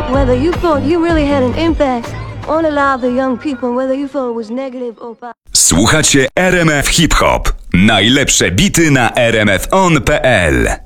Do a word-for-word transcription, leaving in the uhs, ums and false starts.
whether you thought you really had an impact on a lot of the young people, whether you thought it was negative or positive. Słuchacie R M F Hip Hop. Najlepsze bity na r m f on kropka p l.